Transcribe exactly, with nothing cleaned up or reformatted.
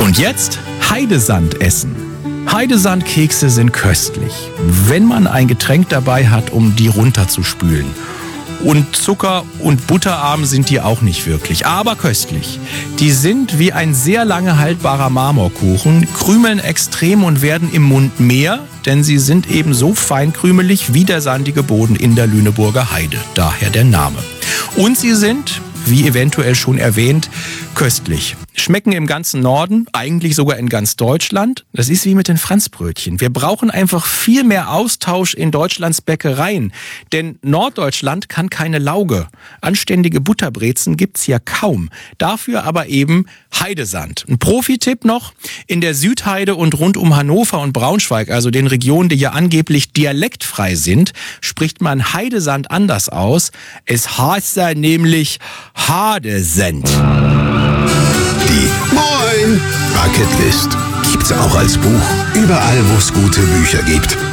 Und jetzt Heidesand essen. Heidesandkekse sind köstlich, wenn man ein Getränk dabei hat, um die runterzuspülen. Und Zucker- und butterarm sind die auch nicht wirklich, aber köstlich. Die sind wie ein sehr lange haltbarer Marmorkuchen, krümeln extrem und werden im Mund mehr, denn sie sind eben so feinkrümelig wie der sandige Boden in der Lüneburger Heide, daher der Name. Und sie sind, wie eventuell schon erwähnt, köstlich. Schmecken im ganzen Norden, eigentlich sogar in ganz Deutschland. Das ist wie mit den Franzbrötchen. Wir brauchen einfach viel mehr Austausch in Deutschlands Bäckereien. Denn Norddeutschland kann keine Lauge. Anständige Butterbrezen gibt's hier kaum. Dafür aber eben Heidesand. Ein Profi-Tipp noch: In der Südheide und rund um Hannover und Braunschweig, also den Regionen, die ja angeblich dialektfrei sind, spricht man Heidesand anders aus. Es heißt da nämlich Hadesend. Die Moin Bucketlist gibt's auch als Buch. Überall, wo es gute Bücher gibt.